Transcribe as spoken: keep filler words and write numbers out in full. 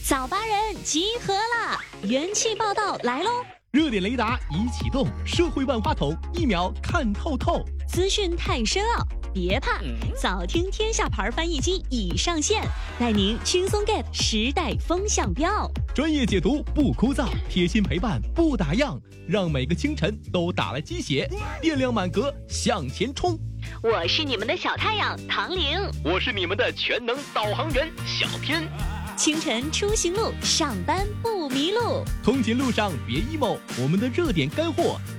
早八人集合啦！元气报道来喽！ 热点雷达已启动，社会万花筒一秒看透透。 资讯太深奥，别怕，早听天下牌翻译机已上线，带您轻松 get 时代风向标。 专业解读不枯燥，贴心陪伴不打烊，让每个清晨都打了鸡血，电量满格向前冲。 我是你们的小太阳唐玲， 我是你们的全能导航员小天。 清晨出行路，上班不迷路。 通勤路上别 emo， 我们的热点干货